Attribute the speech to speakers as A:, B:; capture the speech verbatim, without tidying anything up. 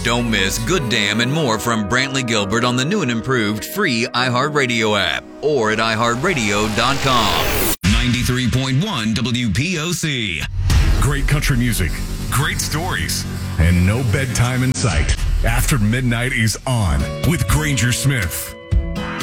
A: Don't miss Good Damn and more from Brantley Gilbert on the new and improved free iHeartRadio app or at i heart radio dot com. ninety-three point one W P O C.
B: Great country music, great stories, and no bedtime in sight. After Midnight is on with Granger Smith.